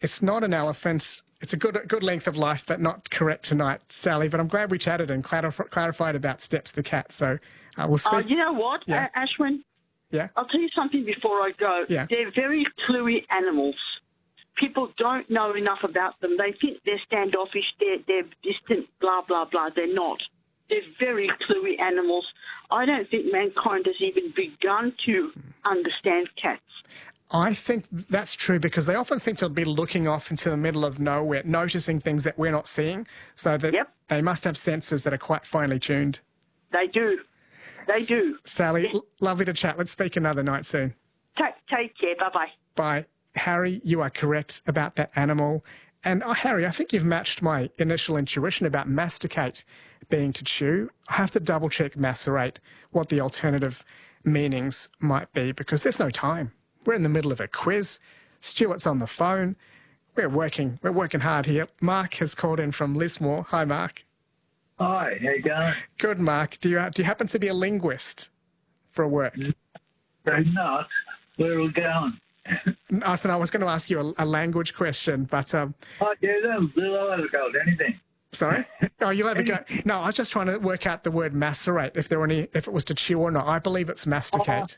It's not an elephant. It's a good length of life, but not correct tonight, Sally. But I'm glad we chatted and clarified about Steps the cat. So we'll speak. You know what, Yeah. Ashwin? Yeah. I'll tell you something before I go. Yeah. They're very cluey animals. People don't know enough about them. They think they're standoffish, they're distant, blah, blah, blah. They're not. They're very cluey animals. I don't think mankind has even begun to understand cats. I think that's true because they often seem to be looking off into the middle of nowhere, noticing things that we're not seeing, so that they must have senses that are quite finely tuned. They do. They do. Sally, lovely to chat. Let's speak another night soon. Take care. Bye-bye. Bye. Harry, you are correct about that animal. And Harry, I think you've matched my initial intuition about masticate being to chew. I have to double-check macerate, what the alternative meanings might be, because there's no time. We're in the middle of a quiz. Stuart's on the phone. We're working hard here. Mark has called in from Lismore. Hi, Mark. Hi, how you going? Good, Mark. Do you happen to be a linguist for work? I'm not. Where are we going? I was going to ask you a language question, but... Oh, yeah, they'll let it go with anything. Sorry? Oh, you'll have a go. No, I was just trying to work out the word macerate, if it was to chew or not. I believe it's masticate.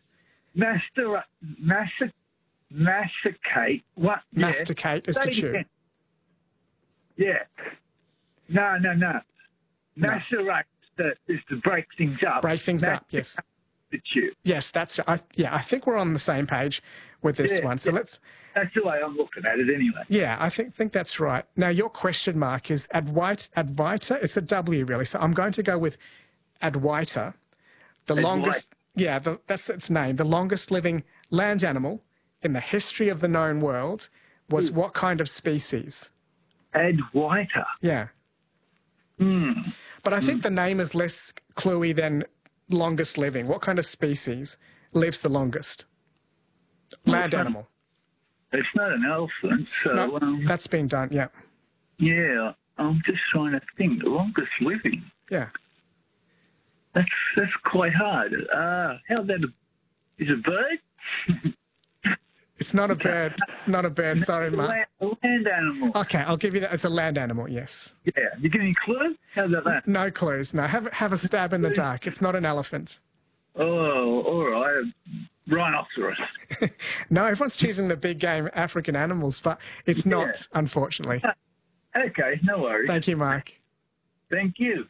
Masticate. What? Masticate is to chew. Again. Yeah. No. Macerate is to break things up. Break things up, yes. To chew. Yes, that's... I think we're on the same page with this one. So let's... That's the way I'm looking at it anyway. Yeah, I think that's right. Now, your question mark is Adwaita. It's a W, really. So I'm going to go with Adwaita. The longest... Yeah, that's its name. The longest living land animal in the history of the known world was what kind of species? Adwaita. Yeah. But I think the name is less cluey than longest living. What kind of species lives the longest? Land animal. It's not an elephant, so... No, that's been done, yeah. Yeah, I'm just trying to think. The longest living. Yeah. That's quite hard. How about is it a bird? It's not a bird. Not a bird. Sorry, Mark. A land animal. Okay, I'll give you that as a land animal, yes. Yeah. You give any clue? How about that? No clues, no. Have a stab in the dark. It's not an elephant. Oh, all right. Rhinoceros. No, everyone's choosing the big game African animals, but it's not, unfortunately. Okay, no worries. Thank you, Mark. Thank you.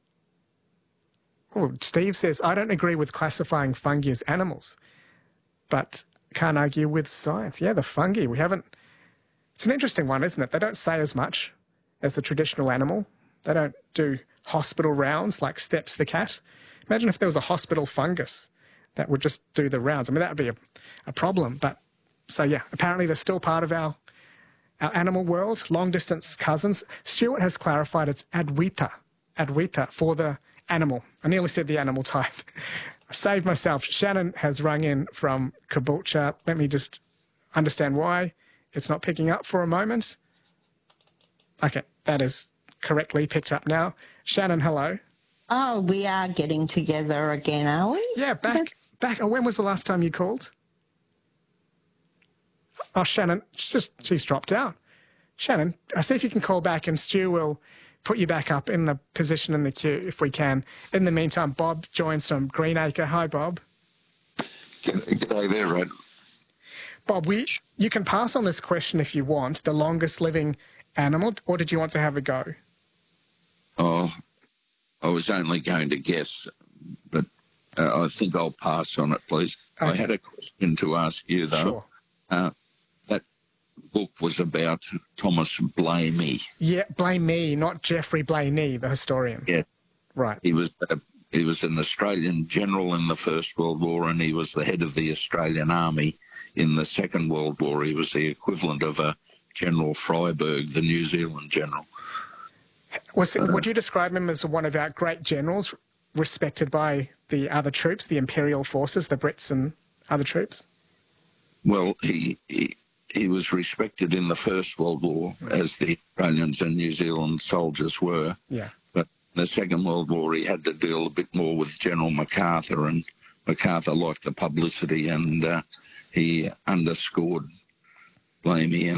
Oh, Steve says, I don't agree with classifying fungi as animals, but can't argue with science. Yeah, the fungi, it's an interesting one, isn't it? They don't say as much as the traditional animal. They don't do hospital rounds like Steps the cat. Imagine if there was a hospital fungus that would just do the rounds. I mean, that would be a problem. But so, yeah, apparently they're still part of our animal world, long-distance cousins. Stuart has clarified it's Adwaita for the animal. I nearly said the animal type. I saved myself. Shannon has rung in from Caboolture. Let me just understand why it's not picking up for a moment. Okay, that is correctly picked up now. Shannon, hello. Oh, we are getting together again, are we? Yeah, back. Oh, when was the last time you called? Oh, Shannon, she's dropped out. Shannon, see if you can call back and Stu will put you back up in the position in the queue if we can. In the meantime, Bob joins from Greenacre. Hi, Bob. G'day there, Rod. Bob, you can pass on this question if you want, the longest living animal, or did you want to have a go? Oh, I was only going to guess, but I think I'll pass on it, please. Okay. I had a question to ask you, though. Sure. That book was about Thomas Blamey. Yeah, Blamey, not Geoffrey Blaney, the historian. Yeah. Right. He was an Australian general in the First World War, and he was the head of the Australian Army in the Second World War. He was the equivalent of a General Freyberg, the New Zealand general. Would you describe him as one of our great generals, respected by the other troops, the Imperial forces, the Brits and other troops? Well, he was respected in the First World War, as the Australians and New Zealand soldiers were. Yeah. But in the Second World War, he had to deal a bit more with General MacArthur, and MacArthur liked the publicity, and he underscored Blamey.